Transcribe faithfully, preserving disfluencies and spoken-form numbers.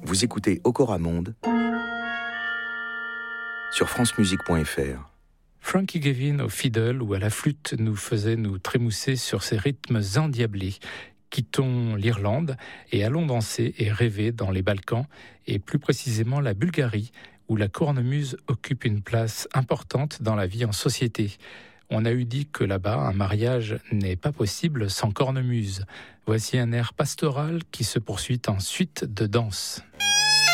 Vous écoutez Okoramonde sur francemusique point f r. Frankie Gavin au fiddle ou à la flûte nous faisait nous trémousser sur ces rythmes endiablés. Quittons l'Irlande et allons danser et rêver dans les Balkans et plus précisément la Bulgarie où la cornemuse occupe une place importante dans la vie en société. On a eu dit que là-bas, un mariage n'est pas possible sans cornemuse. Voici un air pastoral qui se poursuit en suite de danse.